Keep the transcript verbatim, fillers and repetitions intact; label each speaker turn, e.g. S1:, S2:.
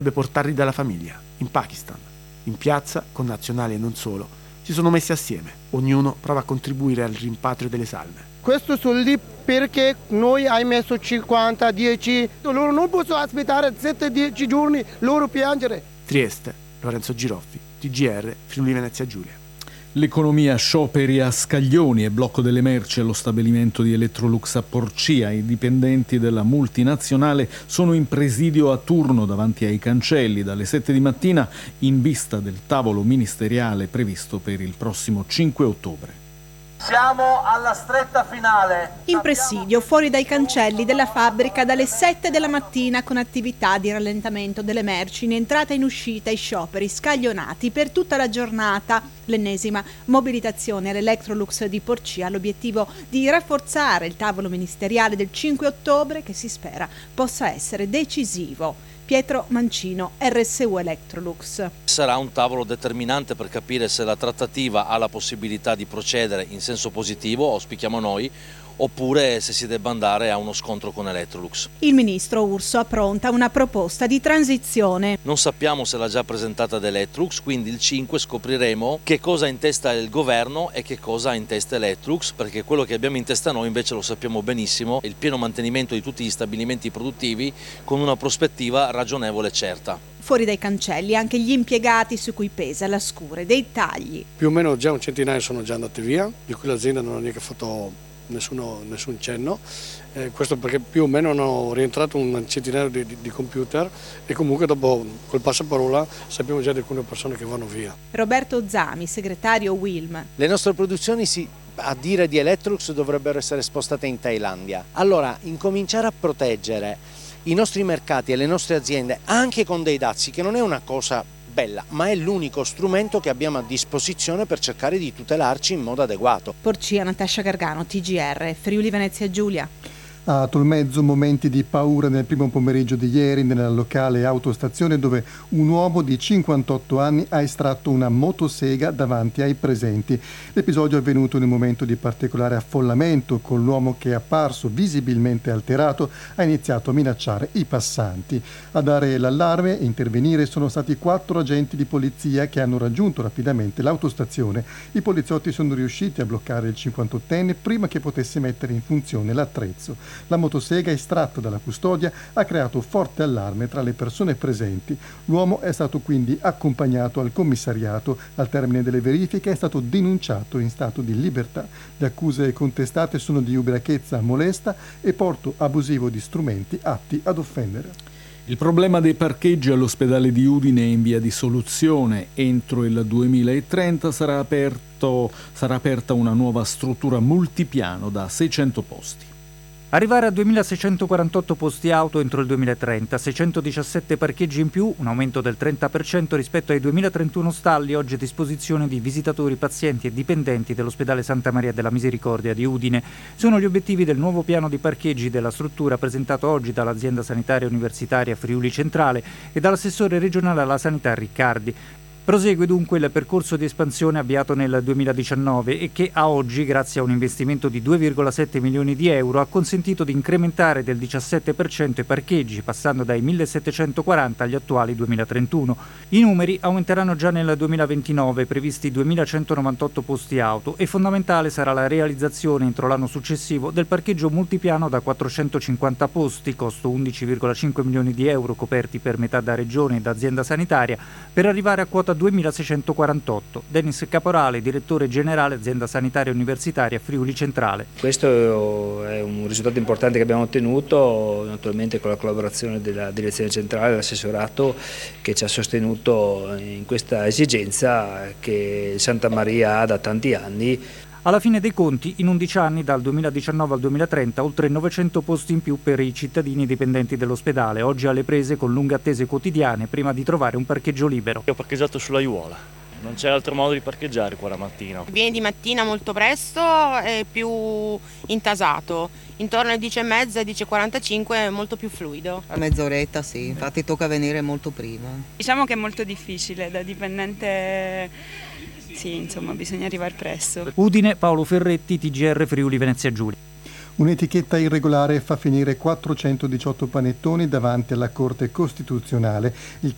S1: portarli dalla famiglia, in Pakistan. In piazza, connazionali e non solo, si sono messi assieme. Ognuno prova a contribuire al rimpatrio delle salme.
S2: Questo sono lì perché noi hai messo cinquanta, dieci, loro non possono aspettare sette dieci giorni, loro piangere.
S1: Trieste, Lorenzo Giroffi, T G R, Friuli Venezia Giulia.
S3: L'economia scioperi a scaglioni e blocco delle merci allo stabilimento di Electrolux a Porcia. I dipendenti della multinazionale sono in presidio a turno davanti ai cancelli dalle sette di mattina in vista del tavolo ministeriale previsto per il prossimo cinque ottobre.
S4: Siamo alla stretta finale.
S5: In presidio, fuori dai cancelli della fabbrica dalle sette della mattina con attività di rallentamento delle merci in entrata e in uscita e scioperi scaglionati per tutta la giornata. L'ennesima mobilitazione all'Electrolux di Porcia, l'obiettivo di rafforzare il tavolo ministeriale del cinque ottobre che si spera possa essere decisivo. Pietro Mancino, R S U Electrolux.
S6: Sarà un tavolo determinante per capire se la trattativa ha la possibilità di procedere in senso positivo, auspichiamo noi, oppure se si debba andare a uno scontro con Electrolux.
S5: Il ministro Urso appronta una proposta di transizione.
S6: Non sappiamo se l'ha già presentata ad Electrolux, quindi il cinque scopriremo che cosa ha in testa il governo e che cosa ha in testa Electrolux, perché quello che abbiamo in testa noi invece lo sappiamo benissimo, il pieno mantenimento di tutti gli stabilimenti produttivi con una prospettiva ragionevole e certa.
S5: Fuori dai cancelli anche gli impiegati su cui pesa la scure dei tagli.
S7: Più o meno già un centinaio sono già andati via, di cui l'azienda non ha neanche fatto Nessuno, nessun cenno, eh, questo perché più o meno hanno rientrato un centinaio di, di, di computer e comunque dopo col passaparola sappiamo già di alcune persone che vanno via.
S5: Roberto Zami, segretario Wilm.
S8: Le nostre produzioni si, a dire di Electrolux dovrebbero essere spostate in Thailandia. Allora incominciare a proteggere i nostri mercati e le nostre aziende anche con dei dazi, che non è una cosa bella, ma è l'unico strumento che abbiamo a disposizione per cercare di tutelarci in modo adeguato.
S5: Porcia, Natascia Gargano, T G R, Friuli Venezia Giulia.
S9: A Tolmezzo momenti di paura nel primo pomeriggio di ieri nella locale autostazione dove un uomo di cinquantotto anni ha estratto una motosega davanti ai presenti. L'episodio è avvenuto in un momento di particolare affollamento, con l'uomo che è apparso visibilmente alterato ha iniziato a minacciare i passanti. A dare l'allarme e intervenire sono stati quattro agenti di polizia che hanno raggiunto rapidamente l'autostazione. I poliziotti sono riusciti a bloccare il cinquantottenne prima che potesse mettere in funzione l'attrezzo. La motosega estratta dalla custodia ha creato forte allarme tra le persone presenti. L'uomo è stato quindi accompagnato al commissariato. Al termine delle verifiche è stato denunciato in stato di libertà. Le accuse contestate sono di ubriachezza molesta e porto abusivo di strumenti atti ad offendere.
S3: Il problema dei parcheggi all'ospedale di Udine è in via di soluzione. Entro il duemilatrenta sarà, aperto, sarà aperta una nuova struttura multipiano da seicento posti.
S10: Arrivare a duemilaseicentoquarantotto posti auto entro il duemilatrenta, seicentodiciassette parcheggi in più, un aumento del trenta per cento rispetto ai duemilatrentuno stalli oggi a disposizione di visitatori, pazienti e dipendenti dell'ospedale Santa Maria della Misericordia di Udine. Sono gli obiettivi del nuovo piano di parcheggi della struttura presentato oggi dall'azienda sanitaria universitaria Friuli Centrale e dall'assessore regionale alla sanità Riccardi. Prosegue dunque il percorso di espansione avviato nel duemiladiciannove e che a oggi, grazie a un investimento di due virgola sette milioni di euro, ha consentito di incrementare del diciassette per cento i parcheggi, passando dai millesettecentoquaranta agli attuali duemilatrentuno. I numeri aumenteranno già nel duemilaventinove, previsti duemilacentonovantotto posti auto, e fondamentale sarà la realizzazione entro l'anno successivo del parcheggio multipiano da quattrocentocinquanta posti, costo undici virgola cinque milioni di euro coperti per metà da regione e da azienda sanitaria, per arrivare a quota duemilaseicentoquarantotto. Dennis Caporale, direttore generale azienda sanitaria universitaria Friuli Centrale.
S11: Questo è un risultato importante che abbiamo ottenuto, naturalmente con la collaborazione della direzione centrale, dell'assessorato che ci ha sostenuto in questa esigenza che Santa Maria ha da tanti anni.
S10: Alla fine dei conti, in undici anni, dal duemiladiciannove al duemilatrenta, oltre novecento posti in più per i cittadini dipendenti dell'ospedale, oggi alle prese con lunghe attese quotidiane prima di trovare un parcheggio libero.
S12: Io ho parcheggiato sulla Aiuola, non c'è altro modo di parcheggiare qua la mattina.
S13: Vieni di mattina molto presto e più intasato, intorno alle dieci e mezza, dieci e quarantacinque è molto più fluido.
S14: A mezz'oretta sì, infatti tocca venire molto prima.
S15: Diciamo che è molto difficile, da dipendente sì, insomma bisogna arrivare presto.
S10: Udine, Paolo Ferretti, T G R Friuli Venezia Giulia.
S9: Un'etichetta irregolare fa finire quattrocentodiciotto panettoni davanti alla Corte Costituzionale. Il